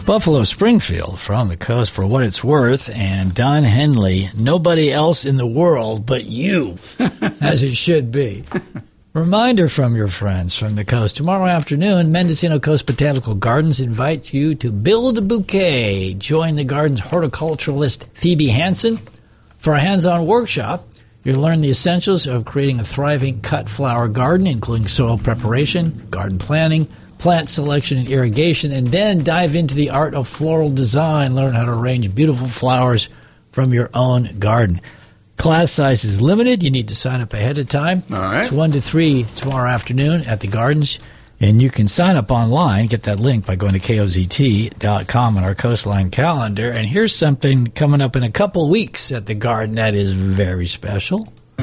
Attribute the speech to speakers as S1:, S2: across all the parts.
S1: Buffalo Springfield from the coast for what it's worth, and Don Henley, nobody else in the world but you, as it should be. Reminder from your friends from the coast. Tomorrow afternoon, Mendocino Coast Botanical Gardens invite you to build a bouquet. Join the garden's horticulturalist Phoebe Hansen for a hands-on workshop. You'll learn the essentials of creating a thriving cut flower garden, including soil preparation, garden planning, plant selection and irrigation, and then dive into the art of floral design. Learn how to arrange beautiful flowers from your own garden. Class size is limited. You need to sign up ahead of time.
S2: All right.
S1: It's 1 to 3 tomorrow afternoon at the Gardens. And you can sign up online, get that link by going to KOZT.com on our Coastline calendar. And here's something coming up in a couple weeks at the Garden that is very special.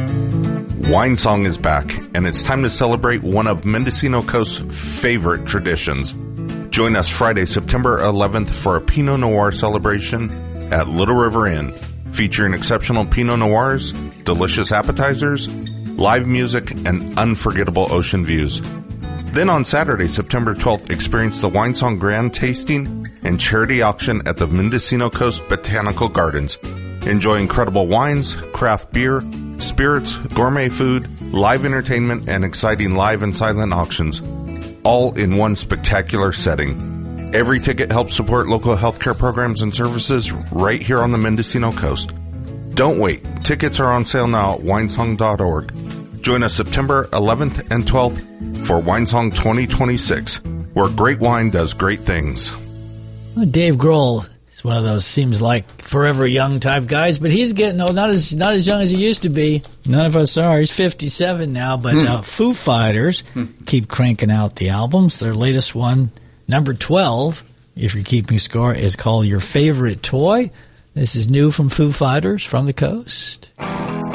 S3: Wine Song is back, and it's time to celebrate one of Mendocino Coast's favorite traditions. Join us Friday, September 11th for a Pinot Noir celebration at Little River Inn, featuring exceptional Pinot Noirs, delicious appetizers, live music, and unforgettable ocean views. Then on Saturday, September 12th, experience the Wine Song Grand Tasting and Charity Auction at the Mendocino Coast Botanical Gardens. Enjoy incredible wines, craft beer, spirits, gourmet food, live entertainment, and exciting live and silent auctions, all in one spectacular setting. Every ticket helps support local healthcare programs and services right here on the Mendocino Coast. Don't wait. Tickets are on sale now at winesong.org. Join us September 11th and 12th for Winesong 2026, where great wine does great things.
S1: Well, Dave Grohl is one of those seems like forever young type guys, but he's getting old, not as young as he used to be. None of us are. He's 57 now, but Foo Fighters keep cranking out the albums. Their latest one, number 12, if you're keeping score, is called Your Favorite Toy. This is new from Foo Fighters from the coast.